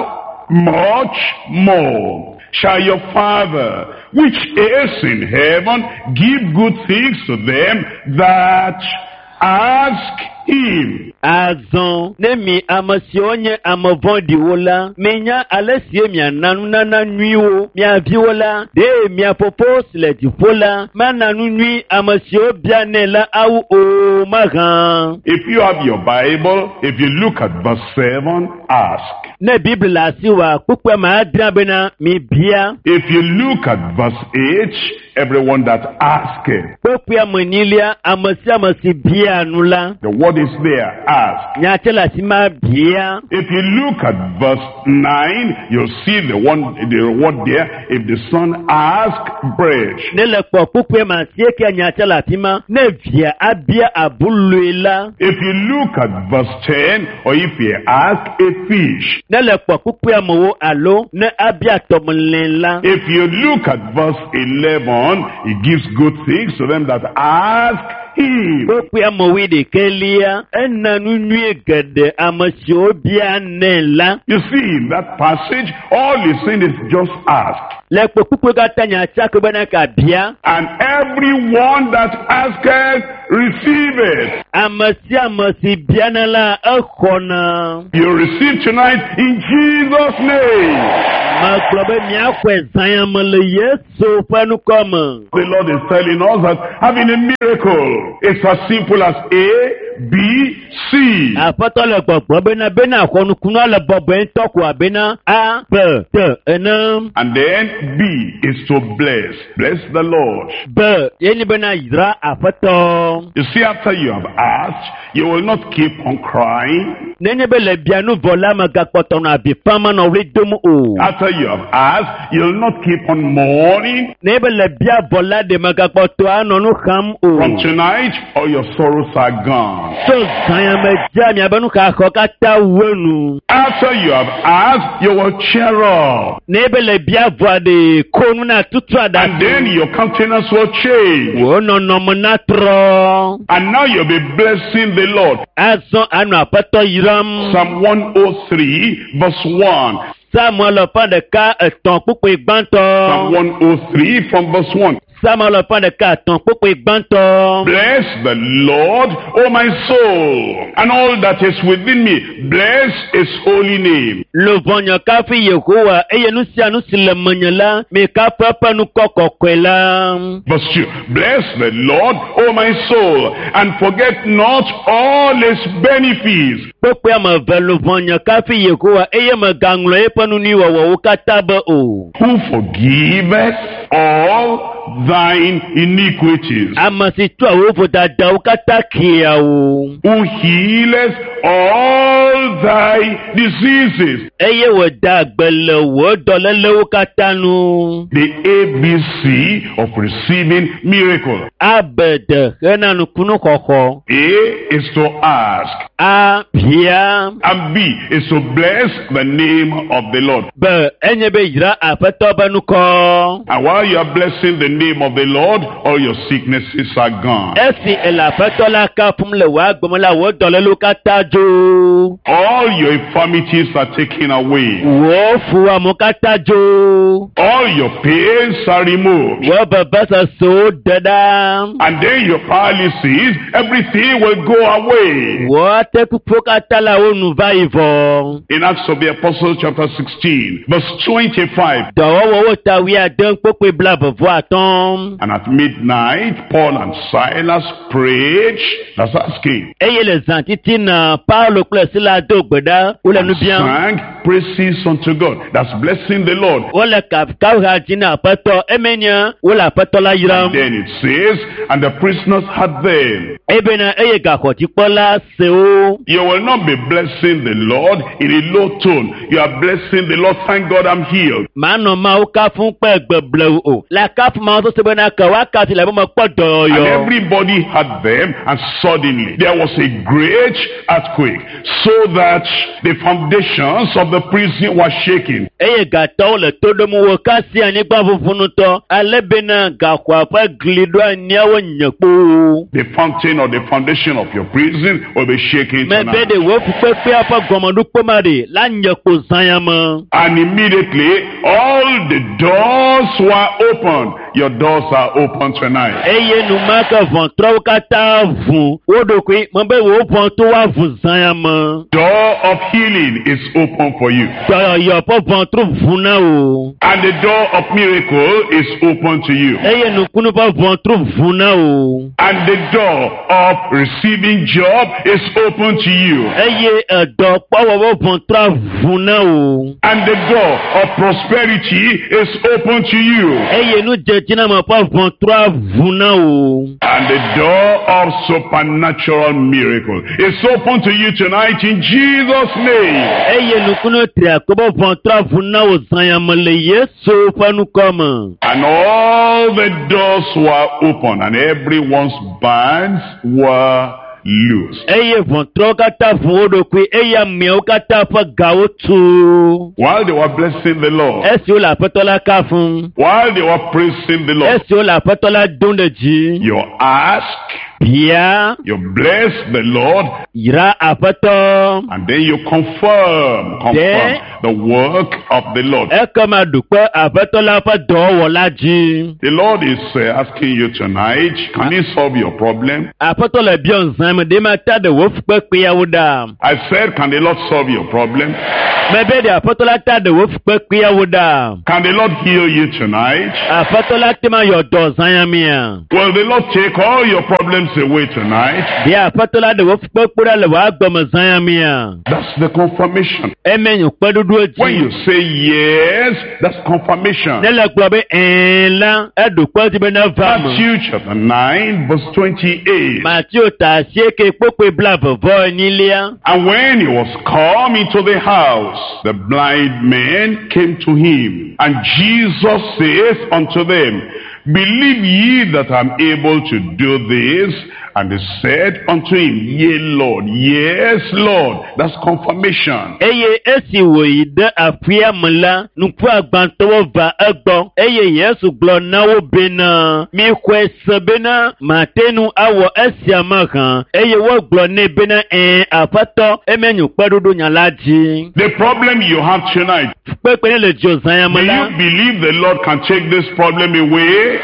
much more shall your Father, which is in heaven, give good things to them that ask him. Azon ne mi amasionye amavondi wola menya alesie mi ananu nana nuiwo mi aviola de mi apopos le difola mananu nui amasio bianela au o magan. If you have your Bible, if you look at verse seven, ask. Ne Bible la siwa kukwe maadra bena mi bia. If you look at verse eight, everyone that asketh. Kukwe manilia amasi amasi bia nula. The word is there, ask. Nyachela sima bia. If you look at verse nine, you'll see the one, the word there. If the son ask bread. Ne le kwa kukwe masieke nyachela sima ne via abia abuluela. If you look at verse ten, or if you ask a fish. Ne le kwa kukwe mo alo ne abia tomulela. If you look at verse eleven, he gives good things to them that ask him. Kukwe mo widi kelia ena nunue gede amasio bia nela. You see, in that passage, all he's saying is just ask. Le kwa kukwe gata nyachako bana kabia. And everyone that asketh, receive it. Amasi amasi bia nala akona. You receive tonight in Jesus' name. Maklobe miakwe zayamale yeso fanu koma. The Lord is telling us that having a miracle is as simple as A, B, C. Apato le gbogbo bena bena akonu kuna le bobo entoku abena A, B, T, enam. And then B is to bless. Bless the Lord. B, yeni bena yidra apato. You see, after you have asked, you will not keep on crying. Nene bele bianu vola magakpoto na bifama na ridomu o. After you have asked, you will not keep on mourning. Nene bele bia vola de magakpoto anonu ham o. From tonight, all your sorrows are gone. So zayame jami abanu kakokata wenu. After you have asked, you will cheer up. Nene bele bia voa de konu na tutu ada. And then your countenance will change. Wono no monatro. And now you'll be blessing the Lord. Aso anu apato yiram. Psalm one oh three, verse one. Samuel upon the car a ton pupu igbanto. Psalm one oh three from verse one. Samuel upon the car ton pupu igbanto. Bless the Lord, O my soul, and all that is within me. Bless his holy name. Le vonyo kafi Yehowa eye nusi anusi le manyala me ka papa nu koko kwela. Verse two. Bless the Lord, O my soul, and forget not all his benefits. Pupu ya ma velo vonyo kafi Yehowa eye ma ganglo e panu ni wa wa ukataba o. Who forgiveth all thine iniquities. Amasi tu awovo dada ukata kia o. Who healeth all thy diseases. Eye wo dagbele wo dolele ukatanu. The A B C of receiving miracle. Abede hena nukunu koko. A is to ask. A pia. And B is to bless the name of the Lord. Be enye be yira afeto banuko. And while you are blessing the name of the Lord, all your sicknesses are gone. Esi elafeto la kapum le wa gbomola wo dolelu katajo. All your infirmities are taken away. Wo fuwa mo katajo. All your pains are removed. Wo babasa so dada. And then your paralysis, everything will go away. Wo teku pokatala wo nuva ivo. In Acts of the Apostles chapter sixteen, verse twenty-five. Dawo wo wo tawi adan pokwe blabo vo atom. And at midnight, Paul and Silas prayed. That's asking. Eye le zantiti na Paulo kule sila do gbeda. Ule And nubian. sang praises unto God. That's blessing the Lord. Ole kafkau hajina apato emenya. Ule apato la yiram. And then it says, and the prisoners had them. Ebena eye gakoti pola seo. You will not be blessing the Lord in a low tone. You are blessing the Lord. Thank God I'm healed. Mano ma uka fun pe gbeblew o. La kaf ma so sebena ka wakati le mo podo And yo. everybody had them, and suddenly there was a great earthquake, so that the foundations of the the prison were shaking. eye gatawo le to ɖom wo kasi anyigba ƒuƒunutɔ ale bena gaxɔa ƒe gli ɖo aniawo nye kpoo. The fountain or the foundation of your prison will be shaking me be tonight. de wo fukpekpea ƒe gɔmeɖokpe ma ɖe la nye kpo zãya me. And immediately, all the doors were opened. Your doors are open tonight. eye numake ʋɔtrɔwo katã vu wo ɖokui me be wo ʋɔ to woavu zãya me. Door of healing is open for you. dɔyɔyɔ ƒe ʋɔtro vu na o. And the door of miracle is open to you. eye nukunu ƒe ʋɔtro vu na o. And the door of receiving job is open to you. eye edɔkpɔwɔ ƒe ʋɔtra vu na o. And the door of prosperity is open to you. eye nudzedziname ƒe ʋɔtra vu na o. And the door of supernatural miracle is open to you tonight in Jesus' name. eye nukunu triakɔ ƒe ʋɔtra vu na o zãya me le Yesu ƒe nukɔ me. And all the doors were open and everyone's bands were loose. eye ʋɔtrɔwo katã vu wo ɖokui eye ameawo katã ƒe gawo tu. While they were blessing the Lord, esi wo le aƒetɔ la kafum. while they were praising the Lord, esi wo le aƒetɔ la dom ɖe dzi. you ask, bia you bless the Lord, yra aƒetɔ. and then you confirm, confirm Then- the work of the Lord. ekema ɖukpe aƒetɔ la ƒe dɔwɔwɔ la dzi. The Lord is uh, asking you tonight, can He solve your problem? aƒetɔ le biɔ zã me ɖe ma ta ɖe wo fukpekpeawo ɖa. I said, can the Lord solve your problem? mebe ɖe aƒetɔ la ta ɖe wo fukpekpeawo ɖa. Can the Lord heal you tonight? aƒetɔ la te ma yɔ dɔ zãya mia. Will the Lord take all your problems away tonight? ɖe aƒetɔ la ɖe wo fukpekpe ɖa le wo agbeme zãya mia. That's the confirmation. eme nyo kpeɖoɖo When you dzi. say yes, that's confirmation. ne le gblɔ be ɛɛ la eɖo kpe dzi be ne va me. Matthew chapter nine, verse twenty-eight. Matthew ta asieke kpokpe bla vevɔ enyilia. And when he was come into the house, the blind men came to him. And Jesus saith unto them, Believe ye that I am able to do this? And they said unto him, Yea, Lord. Yes, Lord. That's confirmation. eye esi wòyi ɖe aƒea me la nuku agbãtɔwo va egbɔ eye Yesu gblɔ na wo bena mixɔe se bena mate nu awɔ esia me hã eye wogblɔ nɛ bena ɛɛ aƒetɔ emenyo kpeɖoɖo nya la dzi. The problem you have tonight, kpekpe ne le dzo zãya do me la you believe the Lord can take this problem away?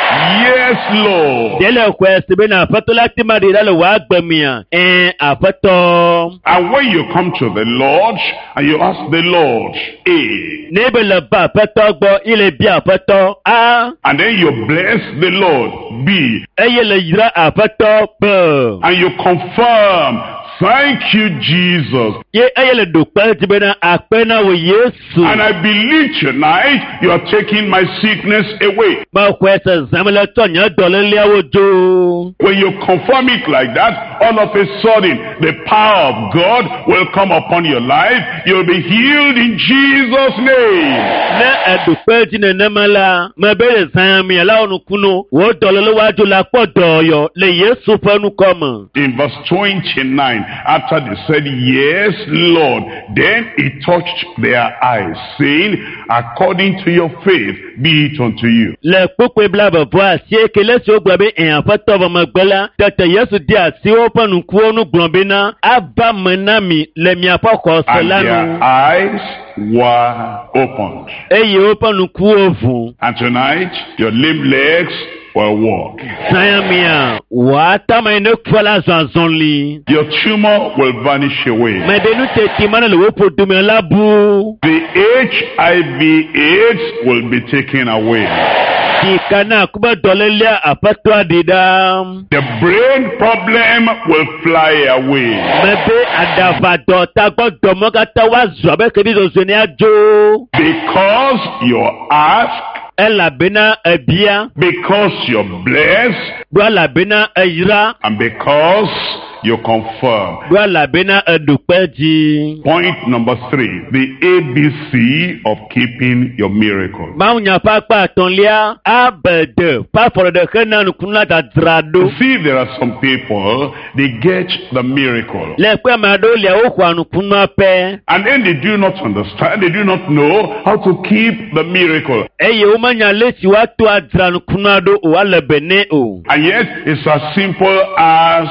Yes, Lord. ɖe le xɔe se bena aƒetɔ la te ma ɖe ɖa le wò agbemea ɛɛ aƒetɔ. And when you come to the Lord and you ask the Lord, A, ne be le ba aƒetɔ gbɔ ile bia aƒetɔ a and then you bless the Lord, B, eye le yra aƒetɔ b. and you confirm, thank you, Jesus. ye eye le ɖokpe dzi bena akpe na wo Yesu. And I believe tonight you are taking my sickness away. Maxɔe se zãme le tsɔ nye dɔléliawo dzo. When you confirm it like that, all of a sudden, the power of God will come upon your life. You'll be healed in Jesus' name. Ne eɖokpe dzi nenema la mebe le zãya mia la wo nukunu wo dɔléle woadzo la kpɔ dɔyɔ le Yesu ƒe nukɔme. In verse twenty-nine, after they said, Yes, Lord, then he touched their eyes, saying, According to your faith, be it unto you. Le kpokpe bla vevɔ asieke le si wogblɔ be ɛn aƒetɔ vɔ megbe la tete Yesu di asi woƒe nukuwo nu gblɔ bena ava me na mi le miaƒe xɔse And la their nu. eyes were opened. eye woƒe nukuwo vu. And tonight, your lame legs will walk. zãya mia wòatama yi ne kua la zɔzɔli. Your tumor will vanish away. Mɛdenu teti ma ne le wo ƒodome la bu. The H I V AIDS will be taken away. Sika na kube dɔlélia aƒetɔa ɖi ɖa. The brain problem will fly away. Mebe aɖavadɔ tagbɔ dɔmɔ katã woazɔ abe kebi zozo ne adzo. Because you ask, Elabena ebia. because you're blessed, Do elabena eyra. and because you confirm. Voilà bena edukpeji. Point number three, the A B C of keeping your miracle. Maunya papa tonlia abede. Pa for the kena nukuna ta drado. See, there are some people, they get the miracle. Le kwa mado lia okwa nukuna pe. And then they do not understand, they do not know how to keep the miracle. Eye umanya lesi watu adra nukuna do wale bene o. And yet, it's as simple as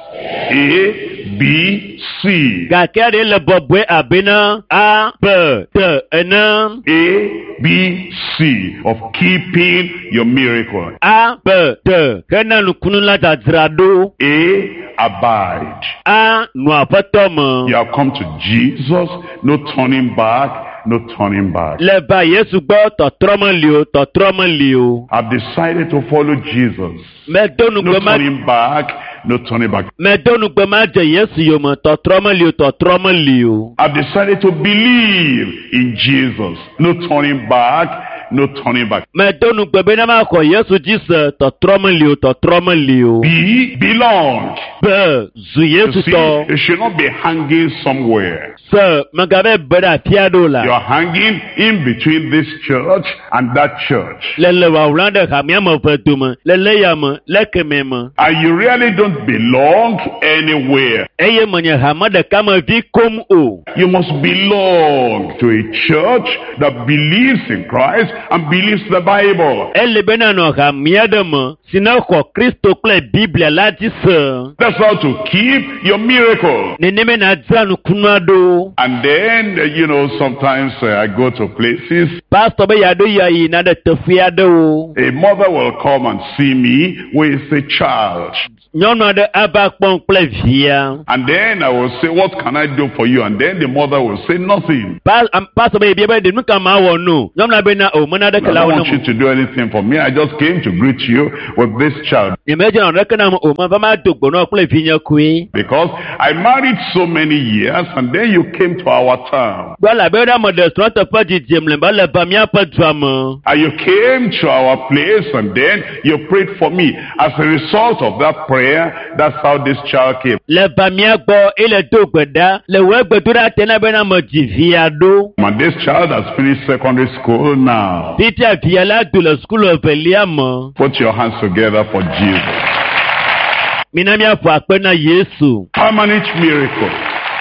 A, B, C. Gakere le bobwe abena A, B, T, N. A, B, C of keeping your miracle. A, B, T. Kena nukunu la tadrado. A, abide. A, nuapatomo. You have come to Jesus, no turning back. No turning back. Le ba Yesu gbo totromo lio, totromo lio. I've decided to follow Jesus. Me donu No gbe ma turning back, no turning back. me donu gbe ma je Yesu yo mo totromo lio, totromo lio. I've decided to believe in Jesus. No turning back, no turning back. Me donu gbe be na ma ko Yesu Jesus totromo lio, totromo lio. Be, belong. Be zu You Yesu see, to. you should not be hanging somewhere. Se magabe beda piado la. You're hanging in between this church and that church. Le le wa ulande khamia mo fetuma. Le le ya mo, le keme mo. And you really don't belong anywhere. Eye mwenye hamada kama vi kom o. You must belong to a church that believes in Christ and believes the Bible. Ele bena no khamia de mo. Sina ko Kristo kle Biblia la ti se. That's how to keep your miracle. Neneme na dzanu kunado. And then, uh, you know, sometimes uh, I go to places, Pastor be yado yayi na de tefia de o. a mother will come and see me with a child. Nyɔnu aɖe ava kpɔm kple via. And then I will say, what can I do for you? And then the mother will say, nothing. Pa am- Pastor be ebia be de nu ka ma wɔ no. Nyɔnu la be na o mena de I kela don't wo want you no. to do anything for me. I just came to greet you with this child. Nyemedze na ɖeke na mo o ma va ma do gbono kple vinya koe. Because I married so many years and then you came to our town. Gbala be na mo de srɔ̃ teƒe dzidzim le ba le ba miaƒe dua me. And you came to our place and then you prayed for me. As a result of that prayer, that's how this child came. Le ba mia gbɔ ele do gbe ɖa le wo gbedoɖa te na be na mo dzi via ɖo. And this child has finished secondary school now. Fitia via la do le sukulu evelia me. Put your hands together for Jesus. Mina miaƒo akpe na Yesu. Permanent miracle.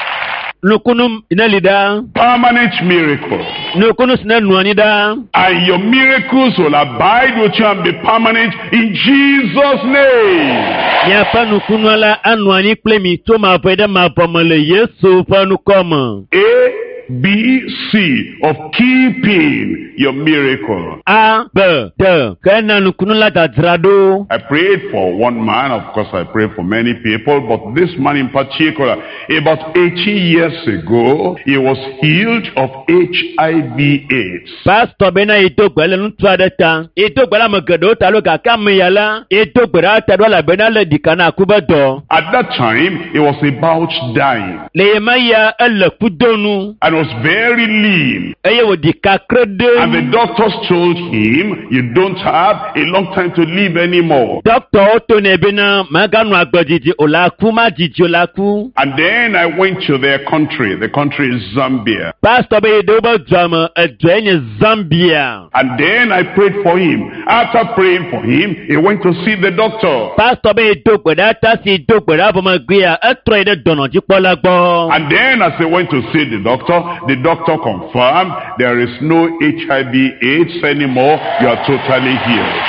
Nukunu ina li ɖa. Permanent miracle. Nukunu sine nuani ɖa. And your miracles will abide with you and be permanent in Jesus' name. Miaƒe nukunu la anɔ anyi kple mi tso mavɔ ɖe mavɔ me le Yesu ƒe nukɔme. A, B, C of keeping your miracle. A, B, D. Ke na nukunu la dzadzra ɖo. I prayed for one man, of course I prayed for many people, but this man in particular, about eighty years ago, he was healed of H I V AIDS. Pastor bena edo gbe le ŋutsu aɖe ta. Edo gbe le ame geɖewo ta lo gake ame ya la. Edo gbe ɖe ta ɖo elabena le ɖika na aku be dɔ. At that time, he was about dying Le ye ma ya ele kudonu. and was very lean. Eye wo ɖika kre And the ɖe. doctors told him, you don't have a long time to live anymore. Dɔktɔwo to ne bena maganɔ agbe dzidzi o la ku ma dzidzi o la ku. And then I went to their country. The country is Zambia. Pastor be edo be dua me edua nye Zambia. And then I prayed for him. After praying for him, he went to see the doctor. Pastor be edo gbe ɖa ta si edo gbe ɖa vɔ megbea etrɔ yi ɖe dɔnɔdzikpɔla gbɔ. And then as I went to see the doctor, the doctor confirmed there is no H I V AIDS anymore. You are totally healed.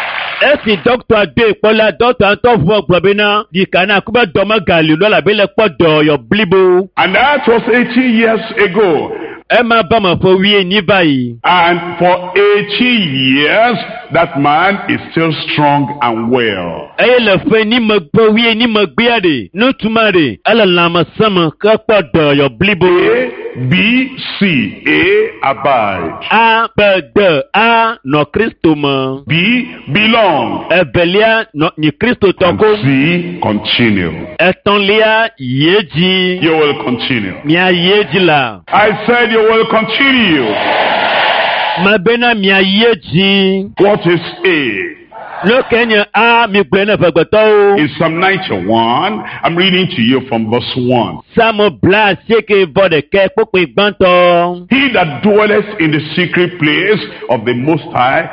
Esi dɔkita do ekpɔla dɔkita ŋutɔ fɔ gblɔ bena ɖika na ku be dɔme gali lɔ labe le kpɔ dɔyɔ blibo. And that was eighty years ago. Ema ba me ƒe wie ni va yi. And for eighty years, that man is still strong and well. Eye le ƒe ni me ƒe wie ni megbea ɖe ŋutsu ma ɖe ele lãmesẽ me ke kpɔ dɔyɔ blibo. A, B, C. A, abide. A, B, D. A nɔ Kristo me. B, belong. Evelia nɔ nyi Kristo And tɔko. C, continue. Etɔ̃lia ye dzi. You will continue. Mia ye dzi la. I said you will continue. Mebena mia ye dzi. What is A? Lokenya a mi gbena fagbato. In Psalm ninety-one, I'm reading to you from verse one. Samo bla seke bode ke pope gbanto. He that dwelleth in the secret place of the Most High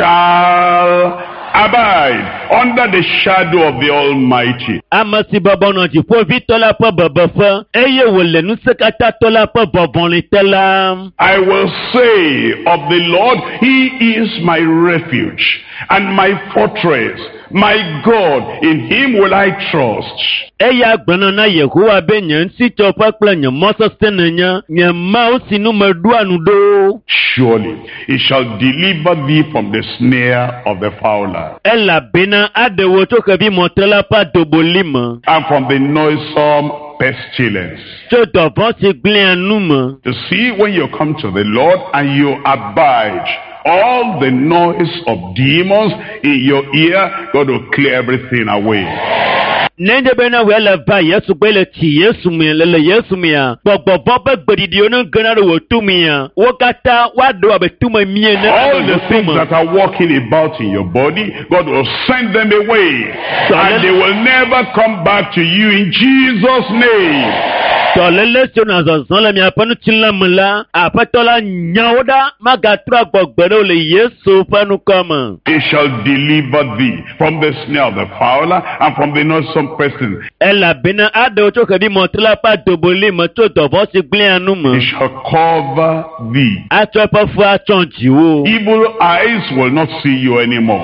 shall abide under the shadow of the Almighty. Amasi babono ji fo vitola po babafa. Eye wole nu sekata tola po babonle tela. I will say of the Lord, He is my refuge and my fortress, my God, in Him will I trust. Eya gbana na Yehowa be nyen si topa kple nye mosostene nya nye ma osinu medua nudo. Surely He shall deliver thee from the snare of the fowler, Ela bena adewo to kebi motela pa dobolima. and from the noisome pestilence. To dobo si glen numa. To see, when you come to the Lord and you abide, all the noise of demons in your ear, God will clear everything away. Nende bena wela ba Yesu bele ti Yesu mi lele Yesu mi ya. Bobo bobo gbedidi ono gana ro tu mi ya. Wokata wado abetuma mie na All the things that are walking about in your body, God will send them away, and they will never come back to you in Jesus' name. Tolele sona zozole mi apanu chila mula apatola nyauda magatura gbogbero le Yesu panu kama. He shall deliver thee from the snare of the fowler and from the noisome pestilence. Ela bena ade ocho kebi motela pa doboli moto dobo si glen anuma. He shall cover thee. Acho pa fu achonji wo. Evil eyes will not see you anymore.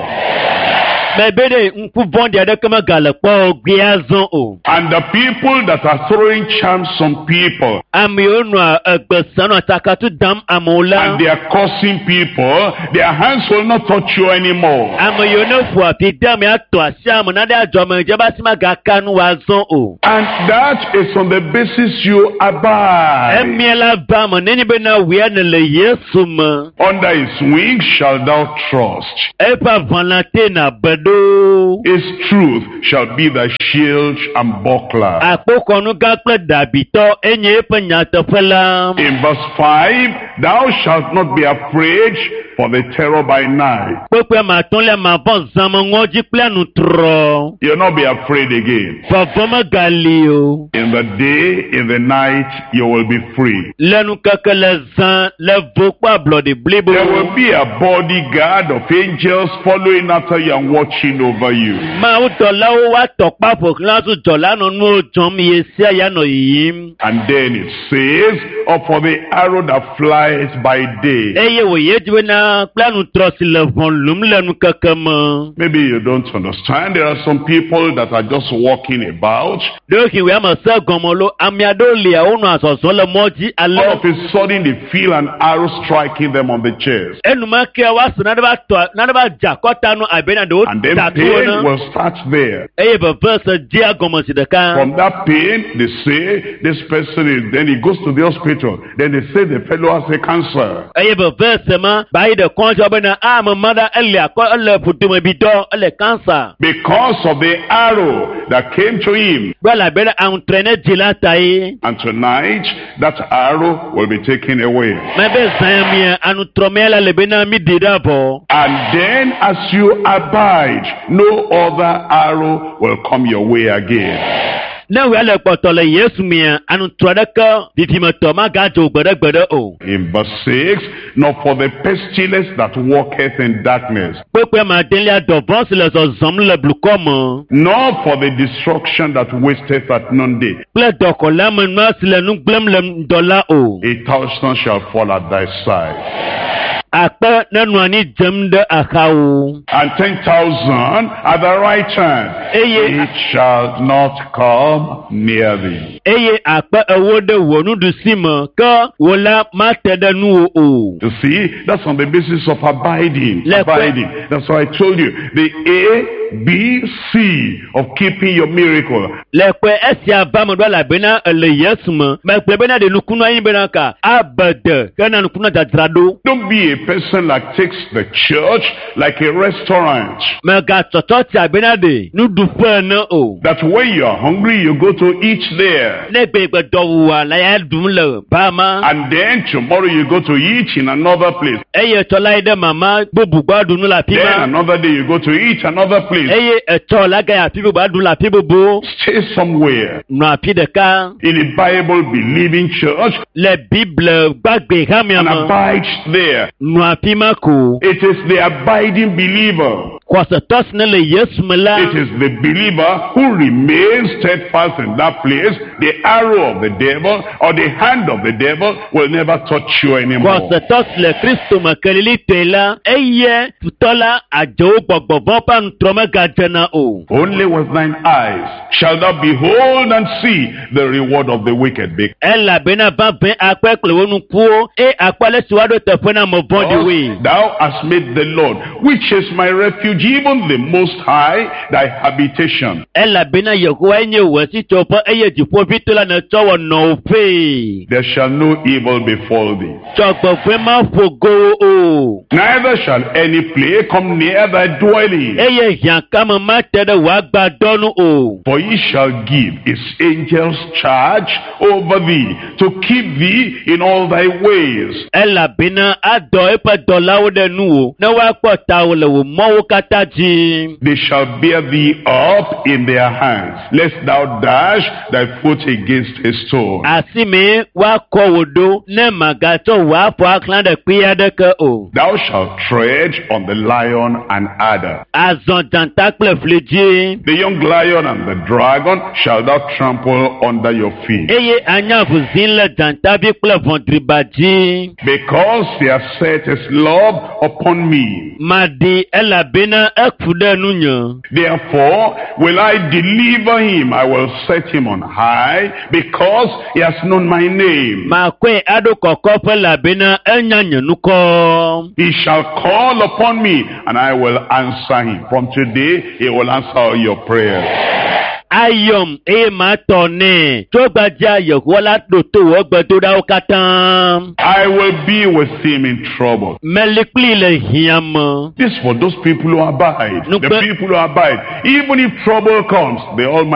Mebede nku bondi ade kama gale po gbiazon o. And the people that are throwing charms on people, Ami onu egbesano atakatu dam amola. and they are cursing people, their hands will not touch you anymore. Ami yono fu api dam ya to asiamu nade ajoma jeba sima gakanu wazon o. And that is on the basis you abide. Emiela bama neni bena wiane le Yesu ma. Under His wings shall thou trust. Epa vanate na bedo. His truth shall be thy shield and buckler. Akpokonu gakple dabito enye epa nyatofela. In verse five, thou shalt not be afraid for the terror by night. Pepe matonle mabon zama ngoji ple nutro. You'll not be afraid again. Favoma galio. In the day, in the night, you will be free. Lenu keke le zan le vokpa bloody blibo. There will be a bodyguard of angels following after you and watching over you. Ma utola wa tokpa foklansu jola no no jom yesia ya no yim. And then it says, or for the arrow that flies by day. Eye wo yejwe na planu trosi le von lum lenu keke ma. Maybe you don't understand. There are some people that are just walking about. Doki we ama se gomolo amiado lia onu asoso le moji All ale. of a sudden they feel an arrow striking them on the chest. Enuma ke wa so na ba to na ba jakota no abena do And then tatu pain na. will start there. Eye be verse dia gomosi de kan. From that pain, they say this person is, then he goes to the hospital. Then they say the fellow has a cancer. Eye be verse ma ba de konjo bena a mama ele akọ ele putuma bi do ele cancer. Because of the arrow that came to him. Bala bena entraîner dilata yi. And tonight, that arrow will be taken away. Mebe zamia anu tromela le bena mi didabo. And then as you abide, no other arrow will come your way again. Na we ale potole Yesu mia anu trodaka bifima toma gajo gbere o. In verse six, nor for the pestilence that walketh in darkness, Pepe ma denlia dobon se le so zom le blukomo. nor for the destruction that wasteth at noonday. Ple dokola menwa se le nu glem le dola o. A thousand shall fall at thy side, Akpe nanu ani jem de akawo. and ten thousand at the right hand. Eye It shall not come near thee. eye akpe ewo de wonu du sima ka wola ma tede nu o. You see, that's on the basis of abiding. Le- Abiding. That's why I told you. The A, B, C of keeping your miracle. Le kwe esi abamo do la bena ele Yesu ma. Me kwe bena de nukunu ayin bena ka abade kana nukunu da drado. Don't be a a person that takes the church like a restaurant. Mega tọ̀tọ̀ tí àgbẹ̀nàdè nuɖuƒe ne o. That when you are hungry, you go to eat there. Ne gbegbe dɔwua la ya ɖum le ba ma. And then tomorrow you go to eat in another place. Eye tɔla yi ɖe mama bubu gbɔ ɖu nu le afi Then ma. another day you go to eat another place. Eye etɔ la ga afi bubu aɖu le afi bubu. Stay somewhere Nɔ afi ɖeka in a Bible-believing church le Bible gbagbe hamia and me. abide there. Nɔ afi ma ko. It is the abiding believer. Kɔsɔtɔ si ne le Yesu me la. It is the believer who remains steadfast in that place. The arrow of the devil or the hand of the devil will never touch you anymore. Kɔsɔtɔ si le Kristo me kelili te la. Eye tutɔ la adzewo gbɔgbɔvɔ ƒe nutrɔ megadzena o. Only with thine eyes shall thou behold and see the reward of the wicked. Elabena vavẽ akpɛ kple wo nukuwo. E akpɔ le si woaɖo teƒe na ame vɔ̃ɖiwoe. Thou hast made the Lord, which is my refuge, even the Most High, thy habitation. Elabena Yehowae nye wò asitsoƒe eye dziƒoʋĩtɔ la nètsɔ wɔ nɔwòƒee. There shall no evil befall thee. Dzɔgbevɔ̃e maƒo go o. Neither shall any plague come near thy dwelling. Eye hiãkame mate ɖe wò agbadɔ nu o. For he shall give his angels charge over thee, to keep thee in all thy ways. Elabena adɔ eƒe dɔlawo ɖe nuwò ne woakpɔ tawò le wò mɔwo katã dzi. They shall bear thee up in their hands, lest thou dash thy foot against a stone. Asime woakɔ wò ɖo ne màgatsɔ wò afɔ axlã ɖe kpi aɖeke o. Thou shalt tread on the lion and adder. Azɔ dzãta kple fli dzi. The young lion and the dragon shall thou trample under your feet. Eye anyaʋuzi le dzãtavi kple vɔ̃driba dzi. Because he has set his love upon me. Maɖi elabena eku ɖe nunye. Therefore will I deliver him. I will set him on high, because he has known my name. Makɔe aɖo kɔkɔƒe elabena enya nye nukɔ. He shall call upon me, and I will answer him. From today, he will answer all your prayers. Ayɔm eye matɔ nɛ. Tso gbadza Yehowa la ɖo to wò gbedoɖawo katã. I will be with him in trouble. Meli kpli le hiã me. This for those people who abide. The Nukpe- people who abide. Even if trouble comes, the Almighty